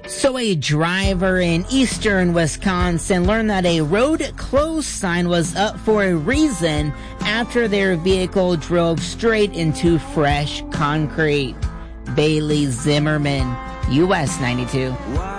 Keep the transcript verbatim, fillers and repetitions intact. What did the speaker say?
So a driver in eastern Wisconsin learned that a road closed sign was up for a reason after their vehicle drove straight into fresh concrete. Bailey Zimmerman, U S ninety-two.